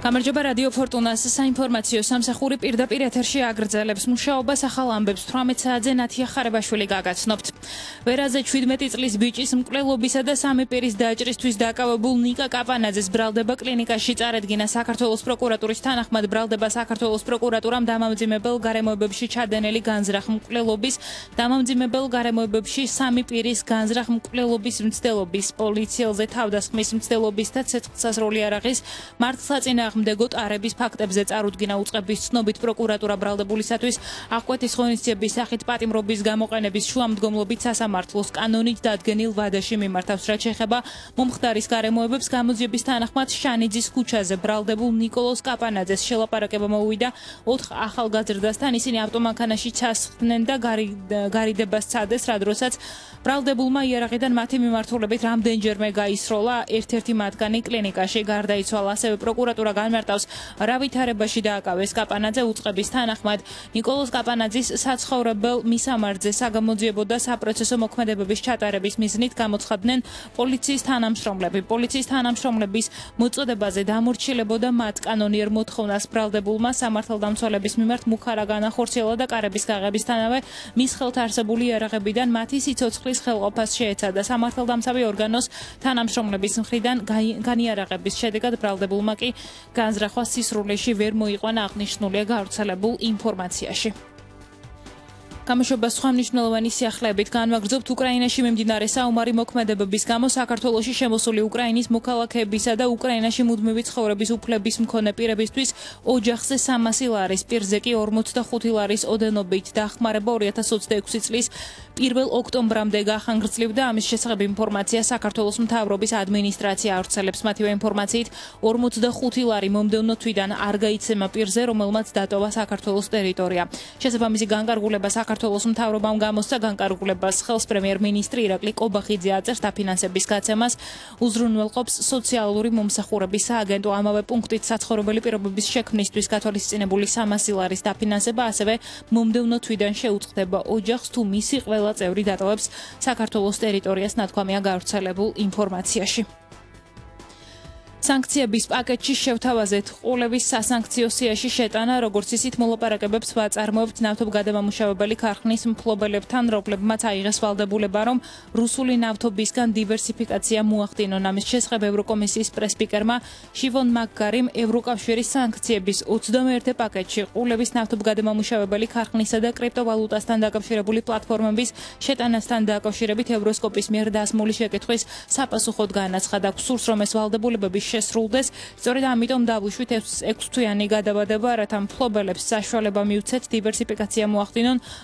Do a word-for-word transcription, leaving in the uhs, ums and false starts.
გამარჯობა რადიო ფორტუნას საინფორმაციო სამსახური პირდაპირ ეთერში აგრძელებს მუშაობას ახალ ამბებს თვრამეტ საათზე ნათია ხარებაშვილი გაგაცნობთ. ვერაზე ჩვიდმეტი წლის ბიჭის მკვლელობისა და სამი პირის დაჭრისთვის დაკავებულ ნიკა კაპანაძეს ბრალდება კლინიკაში წარედგინა. საქართველოს პროკურატურის თანახმად ბრალდება საქართველოს პროკურატურამ დამამძიმებელ გარემოებებში ჩადენილი განზრახ მკვლელობის, დამამძიმებელ გარემოებებში სამი პირის განზრახ მკვლელობის მცდელობის, პოლიციელზე თავდასხმის მცდელობის და ცეცხლსასროლი არაღის მართლსაწინააღმდეგო ტარების ფაქტებზე წარუდგინა. უწყების ცნობით პროკურატურა ბრალდებულისათვის აღკვეთის ღონისძიების სახით პატიმრობის გამოყენების შუამდგომლობით სასამართლოს კანონით დადგენილ ვადაში მიმართავს. რაც შეეხება მომხდარის გარემოებებს, გამოძიების თანახმად შანიძის ქუჩაზე ბრალდებულ ნიკოლოზ კაპანაძეს შელაპარაკება მოუვიდა ოთხ ახალგაზრდასთან. ისინი ავტომანქანაში ჩასხდნენ და გარიდებას სცადეს, რა დროსაც ბრალდებულმა იარაღიდან მათი მიმართულებით რამდენჯერმე გაისროლა. ერთ-ერთი მათგანი კლინიკაში გარდაიცვალა. ასევე პროკურატურა განმარტავს, რა ვითარებაში დააკავეს კაპანაძე. უწყების თანახმად ნიკოლოზ კაპანაძის საცხოვრებელ მისამართზე საგამოძიებო და საპროცესო მოქმედებების ჩატარების მიზნით გამოცხადდნენ პოლიციის თანამშრომლები. პოლიციის თანამშრომლების მოწოდებაზე დამორჩილებოდა მათ კანონიერ მოთხოვნას ბრალდებულმა სამართალდამცველების მიმართ მუხარა განახორციელა და კარების გაღებისთანავე მის ხელთ არსებული იარაღებიდან მათი სიცოცხლის ხელყოფას შეეცადა. სამართალდამცავი ორგანოს თანამშრომლების მხრიდან განიარაღების შედეგად ბრალდებულმა კი განზრახვა სისრულეში ვერ მოიყვანა, აღნიშნულია გავრცელებულ ინფორმაციაში. გამოშვებას სხვა მნიშვნელოვანი სიახლეებით განვაგრძობთ. უკრაინაში მიმდინარე საომარი მოქმედებების გამო საქართველოში შემოსული უკრაინის მოქალაქეებისა და უკრაინაში მუდმივი ცხოვრების უფლების მქონე პირებისთვის ოჯახზე სამასი ლარის, პირზე კი ორმოცდახუთი ლარის ოდენობით დახმარება ორი ათას ოცდაექვსი წლის პირველ ოქტომბრამდე გახანგრძლივდა. ამის შესახებ ინფორმაცია საქართველოს მთავრობის ადმინისტრაცია ავრცელებს. მათივე ინფორმაციით ორმოცდახუთი ლარი მომდევნო თვიდან არ გაიცემა პირზე, რომელმაც დატოვა საქართველოს ტერიტორია. შესაბამისი განკარგულება საქართველოს მთავრობამ გამოსცა. განკარგულებას ხელს პრემიერ-მინისტრი ირაკლი კობახიძე აწერს. დაფინანსების გაცემას უზრუნველყოფს სოციალური მომსახურების სააგენტო. ამავე პუნქტით საცხოვრებელი პირობების შექმნისთვის გათვალისწინებული სამასი ლარის დაფინანსება ასევე მომდევნო თვიდან შეუწყდება ოჯახს თუ მისი ყველა წევრი დატოვებს საქართველოს ტერიტორიას, ნათქვამია გავრცელებულ ინფორმაციაში. სანქციების პაკეტში შევთავაზეთ ყოლების სასანქციო სიაში შეტანა. როგორც ისით მოლაპარაკებებს ვაწარმოებთ ნავთობგადამამუშავებელი ქარხნის მფლობელებთან, რომლებმაც აიღეს ვალდებულება, რომ რუსული ნავთობისგან დივერსიფიკაცია მოახდინონ. ამის შესახებ ევროკომისიის პრესსპიკერმა შივონ მაკგარიმ ევროკავშირის სანქციების ოცდამეერთე პაკეტში ყოლების ნავთობგადამამუშავებელი ქარხნისა და კრიპტოვალუტასთან დაკავშირებული პლატფორმების შეტანასთან დაკავშირებით ევროსკოპის მიერ დასმული შეკითხვის საპასუხოდ განაცხადა. გსურს, რომ ეს ვალდებულებები შესრულდეს. სწორედ ამიტომ დავუშვით ექვსთვიანი გადაბადება, რათა მფლობელებს საშუალება მივცეთ დივერსიფიკაცია მოახდინონ